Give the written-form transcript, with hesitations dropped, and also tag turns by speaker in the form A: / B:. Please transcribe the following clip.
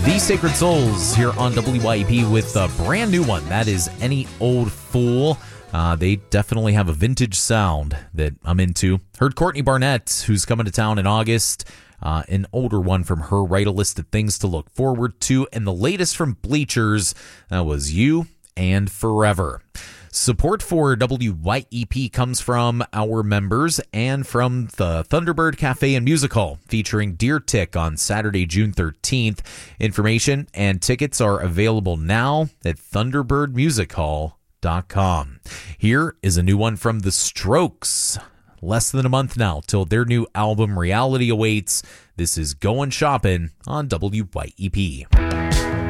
A: The Sacred Souls here on WYEP with a brand new one. That is Any Old Fool. They definitely have a vintage sound that I'm into. Heard Courtney Barnett, who's coming to town in August. An older one from her, Write a List of Things to Look Forward to. And the latest from Bleachers, that was You and Forever. Support for WYEP comes from our members and from the Thunderbird Cafe and Music Hall featuring Deer Tick on Saturday, June 13th. Information and tickets are available now at thunderbirdmusichall.com. Here is a new one from The Strokes. Less than a month now till their new album Reality awaits. This is Going Shopping on WYEP.